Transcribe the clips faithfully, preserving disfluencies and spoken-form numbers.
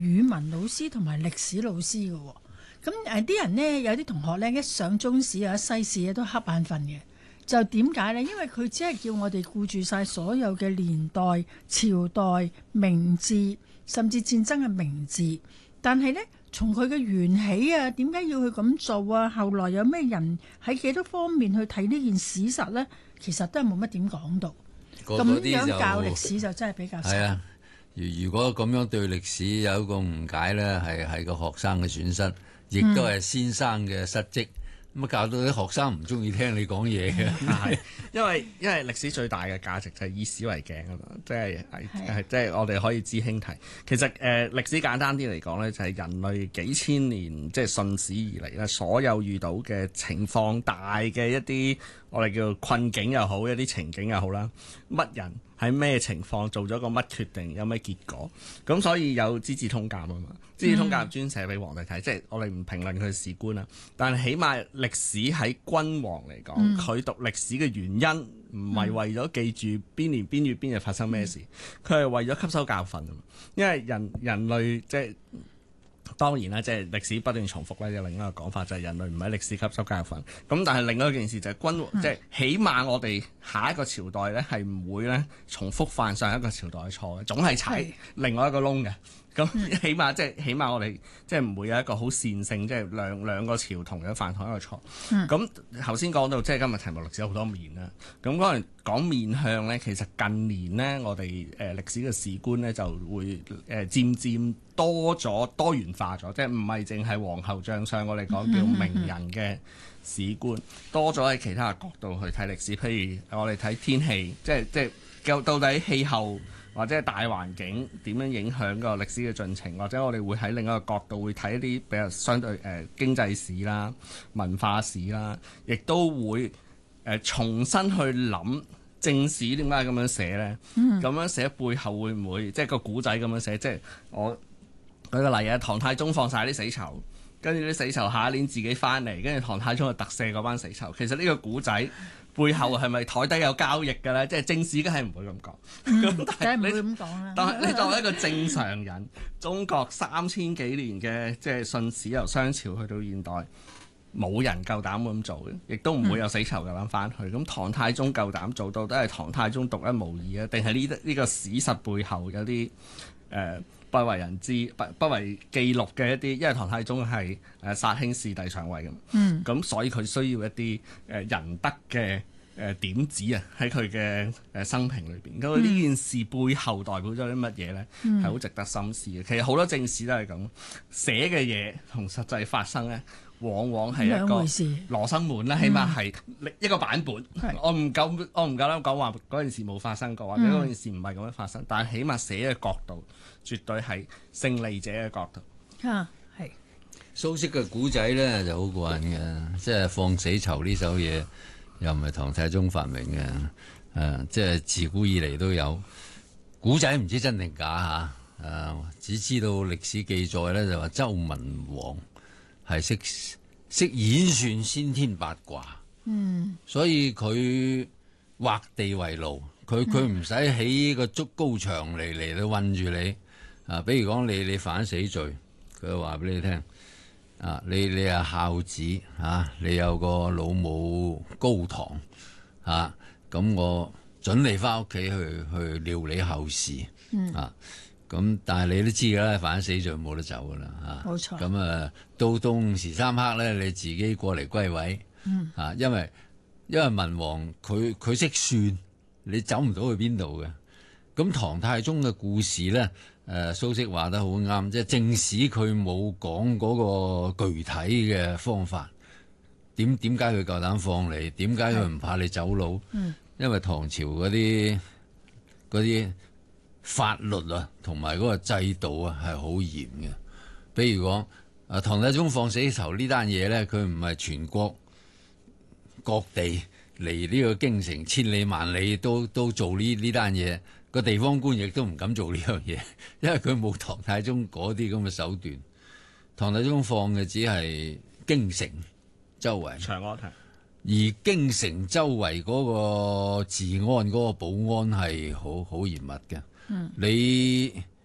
語文老師同埋歷史老師嘅喎。咁誒啲人呢，有啲同學呢，一上中史啊、西史啊都瞌眼瞓嘅。就點解呢？因為佢只係叫我哋顧住晒所有嘅年代、朝代、名字，甚至戰爭嘅名字。但係呢，從佢嘅緣起啊，點解要去咁做啊？後來有咩人喺幾多方面去睇呢件史實呢？其實都係冇乜點講到。咁樣教歷史就真係比較少。係啊， 如如果咁樣對歷史有一個誤解呢，係係個學生嘅損失，亦都係先生嘅失職。咁啊，教到啲學生唔中意聽你講嘢嘅。 係，因為因為歷史最大嘅價值就係以史為鏡啊嘛，即係係即係我哋可以知興替。其實誒、呃、歷史簡單啲嚟講咧，就係、是、人類幾千年即係順史而嚟咧，所有遇到嘅情況、大嘅一啲我哋叫困境又好，一啲情景又好啦，乜人喺咩情況做咗個乜決定，有咩結果，咁所以有資治通鑑啊嘛。資治通鑑專寫俾皇帝睇，即係我哋唔評論佢史觀啦，但係起碼歷史喺君王嚟講，佢、嗯、讀歷史嘅原因唔係為咗記住邊年邊月邊日發生咩事，佢係、嗯、為咗吸收教訓。因為人人類即係當然啦，即係歷史不斷重複咧，有另一個講法就係人類唔喺歷史吸收教訓。咁但係另外一件事就係君王，嗯、即係起碼我哋下一個朝代咧係唔會咧重複犯上一個朝代嘅錯嘅，總係踩另外一個窿嘅。咁起碼即係起碼我哋即係唔會有一個好線性，即係兩兩個朝同樣犯同一個錯。咁頭先講到即係今日題目歷史有好多面啦。咁可能講面向咧，其實近年呢，我哋誒、呃、歷史嘅史觀咧就會誒、呃、漸漸多咗多元化咗，即係唔係淨係皇后將相，我哋講叫名人嘅史觀，多咗喺其他嘅角度去睇歷史。譬如我哋睇天氣，即係即係到底氣候，或者係大環境點樣影響個歷史嘅進程，或者我哋會喺另一個角度會睇一啲比較相對誒、呃、經濟史啦、文化史啦，亦都會誒、呃、重新去諗正史點解咁樣寫咧？咁、嗯、樣寫背後會唔會即係個古仔咁樣寫？即係我舉個例啊，唐太宗放晒啲死囚，跟住啲死囚下一年自己翻嚟，跟住唐太宗就特赦嗰班死囚。其實呢個古仔背後係咪台底有交易嘅咧？即係正史梗係唔會咁講，咁但係唔會咁講啦。 但係你作為一個正常人，中國三千幾年嘅即係信史由商朝去到現代，冇人夠膽咁做嘅，亦都唔會有死囚夠膽翻去。咁、嗯、唐太宗夠膽做到，都係唐太宗獨一無二啊？定係呢呢個史實背後有啲誒、呃、不為人知、不不為記錄嘅一啲？因為唐太宗係誒殺兄弑弟上位咁，咁、嗯、所以佢需要一啲誒、呃、仁德嘅誒點子啊，喺佢嘅誒生平裏邊。咁呢、嗯、件事背後代表咗啲乜嘢咧？係好、嗯、值得深思嘅。其實好多正史都係咁寫嘅嘢，同實際發生咧，往往係一個羅生門啦，起碼係一個版本。嗯、我唔夠，我唔夠膽講話嗰件事冇發生過，或者嗰件事唔係咁樣發生。嗯、但係起碼寫嘅角度，絕對係勝利者嘅角度。 嚇係、啊。 蘇軾嘅古仔咧就好過癮嘅，即係放死囚呢首嘢。又唔係唐太宗發明嘅，誒、呃，即係自古以嚟都有古仔，唔知真定假嚇，誒、呃，只知道歷史記載咧就話周文王係識識演算先天八卦，嗯，所以佢畫地為牢，佢佢唔使起個竹高牆嚟嚟到韞住你，啊，比如講你你犯死罪，佢話俾你聽。啊！你你係孝子啊！你有個老母高堂啊！咁我準你翻屋企去去料理後事、嗯、啊！咁但係你都知㗎啦，犯死罪冇得走㗎啦嚇。冇錯。咁啊，到當時三刻咧，你自己過嚟歸位、嗯、啊！因為因為文王佢佢識算，你走唔到去邊度嘅。咁唐太宗嘅故事咧。誒、呃、蘇軾話得好啱，即係正史佢冇講嗰個具體嘅方法，點點解佢夠膽放你？點解佢唔怕你走佬？嗯、因為唐朝嗰啲嗰啲法律啊，同埋嗰個制度啊係好嚴嘅。比如講，啊唐太宗放死囚呢單嘢咧，佢唔係全國各地嚟呢個京城千里萬里都都做呢呢單嘢。個地方官亦都唔敢做呢樣嘢，因為佢冇唐太宗嗰啲咁嘅手段。唐太宗放嘅只係京城周圍， 長安， 而京城周圍嗰個治安、嗰個保安係好好嚴密嘅。嗯，你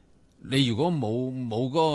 你如果冇冇嗰